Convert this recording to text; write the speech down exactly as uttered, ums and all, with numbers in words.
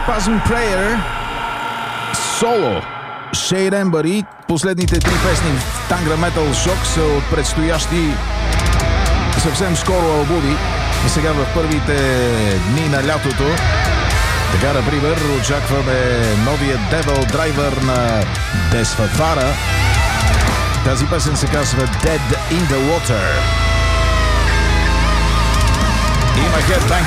Spasm Prayer, соло Shade Embury. Последните три песни в Tangra Metal Shock са от предстоящи съвсем скоро албуми. И сега в първите дни на лятото, така, например, очакваме новия Devil Driver на Desfafara. Тази песен се казва Dead in the Water. Има Headbang